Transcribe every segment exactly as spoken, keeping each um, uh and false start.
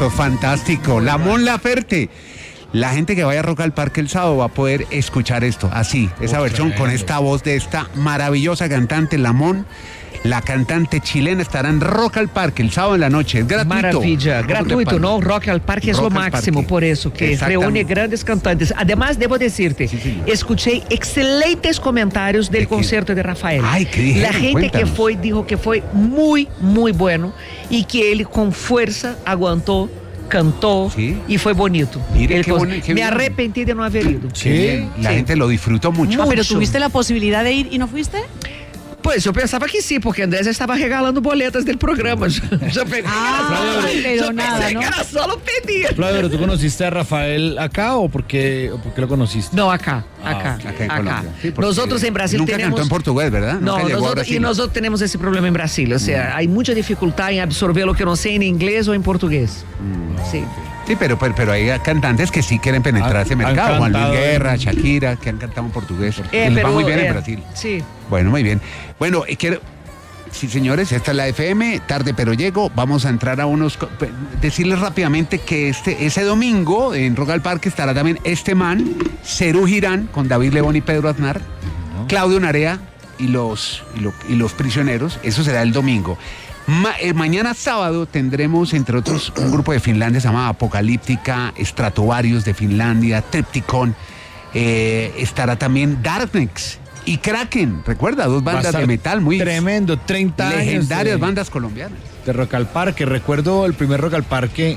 esto es fantástico. La Mon Laferte. La gente que vaya a Rock al Parque el sábado va a poder escuchar esto, así, esa Uf, versión tremendo. con esta voz de esta maravillosa cantante, La Mon. La cantante chilena estará en Rock al Parque el sábado en la noche. Es gratuito. Maravilla, gratuito, ¿no? Rock al Parque es lo Rock al máximo, Parque. por eso, que reúne grandes cantantes. Además, debo decirte, Sí, señor. escuché excelentes comentarios del ¿De qué? concierto de Rafael. Ay, ¿qué dijeron? La gente Cuéntanos. que fue dijo que fue muy, muy bueno y que él con fuerza aguantó, cantó Sí. y fue bonito. Mire, El qué con- bueno, qué Me bien. arrepentí de no haber ido. Qué bien. La Sí. gente lo disfrutó mucho. Ah, pero Mucho. tuviste la posibilidad de ir y no fuiste. Pues yo pensaba que sí, porque Andrés estaba regalando boletas del programa. Yo, yo pensé Ah, que era- pero yo nada, pensé ¿no? que era solo pedir. Flavio, ¿pero tú conociste a Rafael acá o por qué, o por qué lo conociste? No, acá, Ah, acá, Acá en acá. Colombia. Sí, porque Nosotros en Brasil nunca tenemos... cantó en portugués, ¿verdad? No, Nunca llegó a nosotros, Brasil. y nosotros tenemos ese problema en Brasil. O sea, hay mucha dificultad en absorber lo que no sé en inglés o en portugués. Sí. Sí, pero, pero, pero hay cantantes que sí quieren penetrar Han- ese han mercado. Juan Luis cantado Guerra, en- Shakira, que han cantado en portugués. Eh, Les va pero, muy bien eh, en Brasil. Sí. Bueno, muy bien. Bueno, eh, quiero... Sí, señores, esta es la F M, tarde pero llego. Vamos a entrar a unos... co- pe- Decirles rápidamente que este ese domingo en Rock al Parque estará también este man, Serú Girán, con David León y Pedro Aznar, Claudio Narea y los, y, lo- y los prisioneros. Eso será el domingo. Ma- eh, mañana sábado tendremos, entre otros, un grupo de Finlandia se llama Apocalíptica, Stratovarius de Finlandia, Tripticon. Eh, estará también Darknex y Kraken. Recuerda, dos Va a bandas estar de metal muy tremendo, treinta años legendarias de- bandas colombianas. de Rock al Parque. Recuerdo el primer Rock al Parque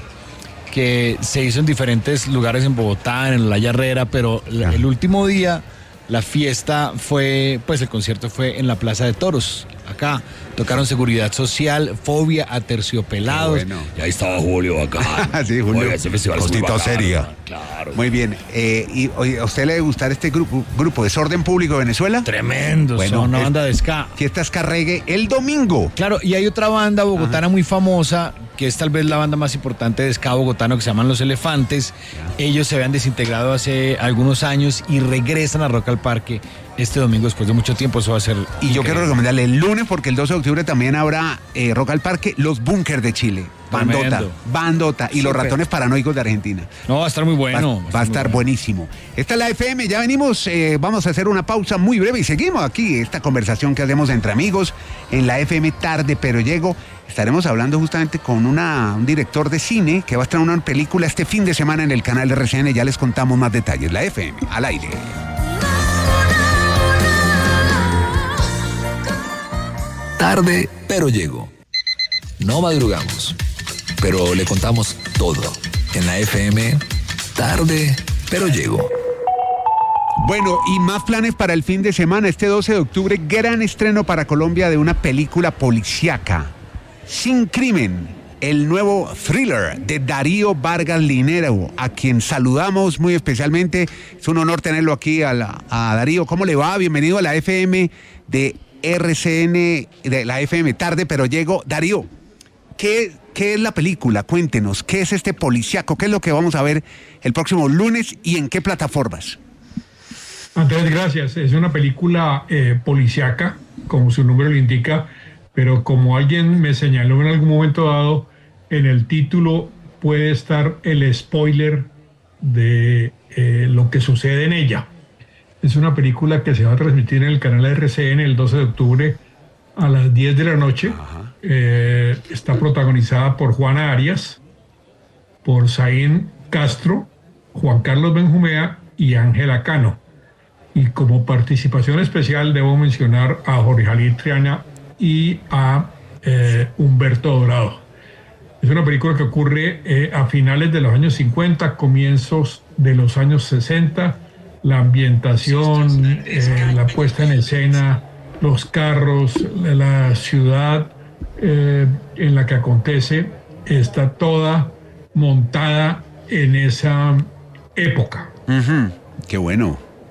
que se hizo en diferentes lugares en Bogotá, en la Herrera, pero la- el último día la fiesta fue, pues el concierto fue en la Plaza de Toros, acá. Tocaron Seguridad Social, Fobia, Aterciopelados. Qué bueno. Y ahí estaba Julio acá. Sí, Julio. Oiga, ese festival es muy Cosita bacano, seria. man, Claro. Muy bien. Eh, ¿Y oye, a usted le debe gustar este grupo, grupo Desorden Público de Venezuela? Tremendo, Bueno, son una es- banda de ska. Fiestas Carregue el domingo. Claro, y hay otra banda bogotana muy famosa, que es tal vez la banda más importante de ska bogotano, que se llaman Los Elefantes. Ellos se habían desintegrado hace algunos años y regresan a Rock al Parque este domingo después de mucho tiempo. Eso va a ser... Y yo quiero recomendarle el lunes, porque el doce de octubre también habrá eh, Rock al Parque, Los Bunkers de Chile. Bandota, Tremendo. bandota. Y los Súper. ratones paranoicos de Argentina. No, va a estar muy bueno. Va, va a estar muy bueno. buenísimo. Esta es la F M, ya venimos, eh, vamos a hacer una pausa muy breve y seguimos aquí, esta conversación que hacemos entre amigos en la F M tarde, pero llego. Estaremos hablando justamente con una, un director de cine que va a estrenar una película este fin de semana en el canal de R C N, ya les contamos más detalles. La F M, al aire. Tarde, pero llego. No madrugamos, pero le contamos todo. En la F M, tarde, pero llego. Bueno, y más planes para el fin de semana. Este doce de octubre, gran estreno para Colombia de una película policíaca. Sin crimen, el nuevo thriller de Darío Vargas Linero, a quien saludamos muy especialmente. Es un honor tenerlo aquí a, la- a Darío. ¿Cómo le va? Bienvenido a la F M de R C N, de la F M tarde, pero llego. Darío, ¿qué, qué es la película? Cuéntenos, ¿qué es este policíaco? ¿Qué es lo que vamos a ver el próximo lunes y en qué plataformas? Andrés, gracias. Es una película eh, policíaca, como su nombre lo indica, pero como alguien me señaló en algún momento dado, en el título puede estar el spoiler de eh, lo que sucede en ella. Es una película que se va a transmitir en el canal de R C N el doce de octubre a las diez de la noche. Eh, está protagonizada por Juana Arias, por Zayn Castro, Juan Carlos Benjumea y Ángela Cano. Y como participación especial debo mencionar a Jorge Jalil Triana y a eh, Humberto Dorado. Es una película que ocurre eh, a finales de los años cincuenta, comienzos de los años sesenta. La ambientación, eh, la puesta en escena, los carros, la ciudad eh, en la que acontece, está toda montada en esa época. Ujú, qué bueno.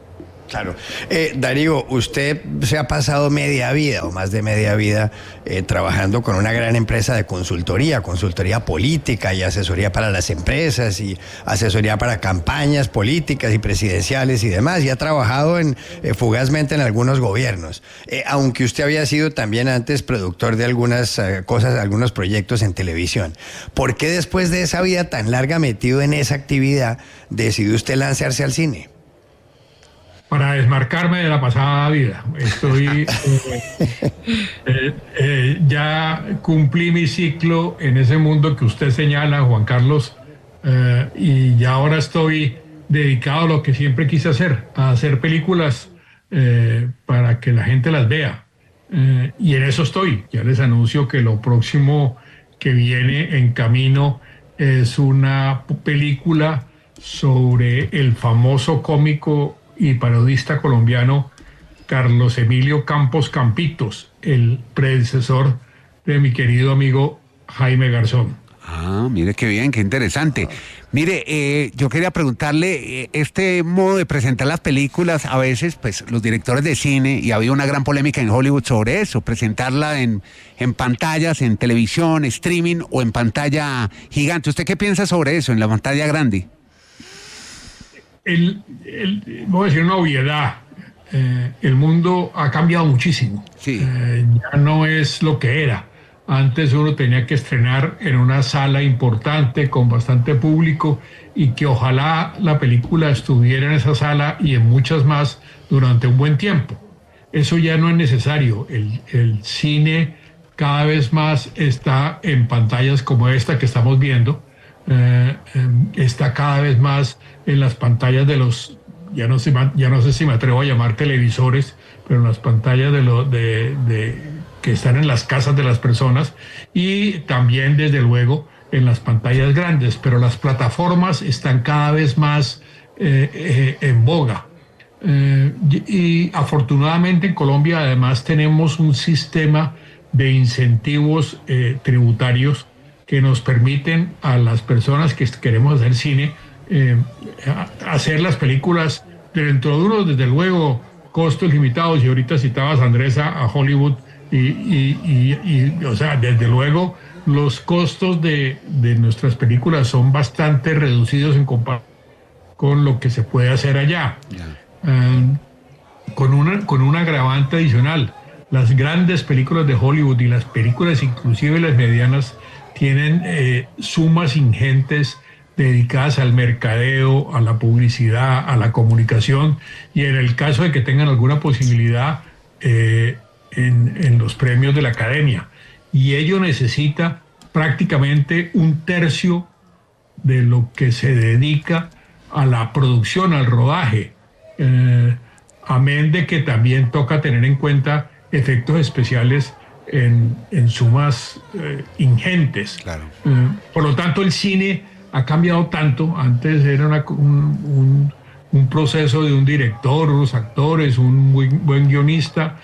Claro. Eh, Darío, usted se ha pasado media vida o más de media vida eh, trabajando con una gran empresa de consultoría, consultoría política y asesoría para las empresas y asesoría para campañas políticas y presidenciales y demás, y ha trabajado en, eh, fugazmente en algunos gobiernos. Eh, aunque usted había sido también antes productor de algunas eh, cosas, algunos proyectos en televisión. ¿Por qué después de esa vida tan larga metido en esa actividad decidió usted lanzarse al cine? Para desmarcarme de la pasada vida. Estoy eh, eh, eh, ya cumplí mi ciclo en ese mundo que usted señala, Juan Carlos, eh, y ya ahora estoy dedicado a lo que siempre quise hacer, a hacer películas eh, para que la gente las vea. Eh, y en eso estoy. Ya les anuncio que lo próximo que viene en camino es una película sobre el famoso cómico y periodista colombiano Carlos Emilio Campos Campitos, el predecesor de mi querido amigo Jaime Garzón. Ah, mire qué bien, qué interesante. Mire, eh, yo quería preguntarle, eh, este modo de presentar las películas, a veces, pues, los directores de cine, y ha habido una gran polémica en Hollywood sobre eso, presentarla en, en pantallas, en televisión, streaming o en pantalla gigante. ¿Usted qué piensa sobre eso, en la pantalla grande? El, el, voy a decir una obviedad. Eh, el mundo ha cambiado muchísimo. Sí. Eh, ya no es lo que era. Antes uno tenía que estrenar en una sala importante con bastante público y que ojalá la película estuviera en esa sala y en muchas más durante un buen tiempo. Eso ya no es necesario. El, el cine cada vez más está en pantallas como esta que estamos viendo. Eh, eh, está cada vez más en las pantallas de los, ya no sé, ya no sé si me atrevo a llamar televisores, pero en las pantallas de, lo, de, de que están en las casas de las personas, y también desde luego en las pantallas grandes, pero las plataformas están cada vez más eh, eh, en boga. Eh, y, y afortunadamente en Colombia además tenemos un sistema de incentivos eh, tributarios que nos permiten a las personas que queremos hacer cine eh, hacer las películas dentro de unos, desde luego, costos limitados. Y ahorita citabas, Andrés, a Hollywood y, y, y, y o sea, desde luego los costos de, de nuestras películas son bastante reducidos en comparación con lo que se puede hacer allá. Yeah. Um, con una, con un agravante adicional. Las grandes películas de Hollywood y las películas, inclusive las medianas, tienen eh, sumas ingentes dedicadas al mercadeo, a la publicidad, a la comunicación, y en el caso de que tengan alguna posibilidad eh, en, en los premios de la Academia. Y ello necesita prácticamente un tercio de lo que se dedica a la producción, al rodaje. Eh, amén de que también toca tener en cuenta efectos especiales en, en sumas eh, ingentes. Claro. Eh, por lo tanto, el cine ha cambiado tanto. Antes era una, un, un, un proceso de un director, unos actores, un muy buen guionista,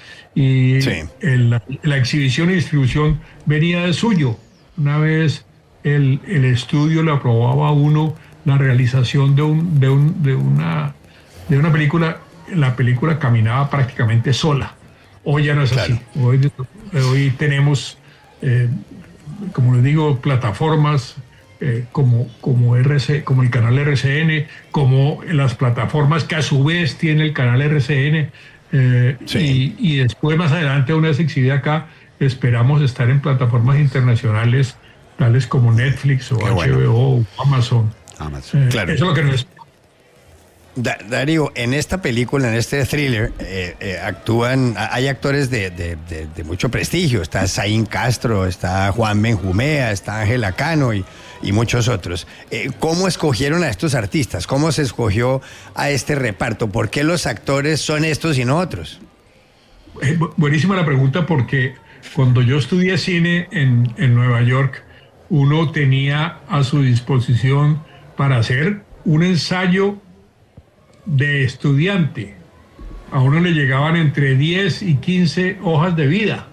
y sí. el, la, la exhibición y distribución venía de suyo. Una vez el, el estudio le aprobaba a uno la realización de, un, de, un, de, una, de una película, la película caminaba prácticamente sola. Hoy ya no es claro. así. Hoy, hoy tenemos, eh, como les digo, plataformas eh, como, como, R C, como el canal R C N, como las plataformas que a su vez tiene el canal R C N. Eh, sí. y, y después, más adelante, una vez exhibida acá, esperamos estar en plataformas internacionales tales como Netflix o Qué H B O bueno. o Amazon. Amazon. Eh, claro. Eso es lo que nos... Da, Darío, en esta película, en este thriller, eh, eh, actúan, hay actores de, de, de, de mucho prestigio. Está Zayn Castro, está Juan Benjumea, está Ángela Cano y, y muchos otros. Eh, ¿Cómo escogieron a estos artistas? ¿Cómo se escogió a este reparto? ¿Por qué los actores son estos y no otros? Eh, buenísima la pregunta, porque cuando yo estudié cine en, en Nueva York, uno tenía a su disposición para hacer un ensayo de estudiante. A uno le llegaban entre diez y quince hojas de vida,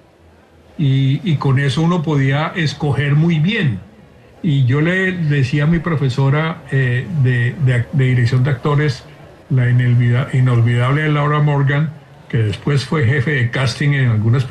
y, y con eso uno podía escoger muy bien. Y yo le decía a mi profesora eh, de, de, de dirección de actores la inolvida- inolvidable Laura Morgan, que después fue jefe de casting en algunas